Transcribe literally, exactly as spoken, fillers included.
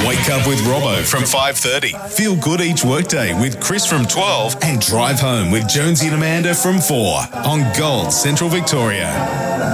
Wake up with Robbo from five thirty. Feel good each workday with Chris from twelve. And drive home with Jonesy and Amanda from four on Gold Central Victoria.